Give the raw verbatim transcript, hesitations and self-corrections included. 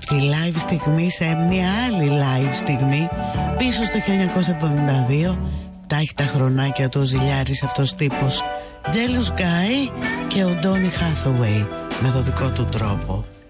από τη live στιγμή σε μια άλλη live στιγμή πίσω στο χίλια εννιακόσια εβδομήντα δύο. Τα έχει τα χρονάκια του ο ζηλιάρης αυτός τύπος. Jealous Guy και ο Donny Hathaway με το δικό του τρόπο.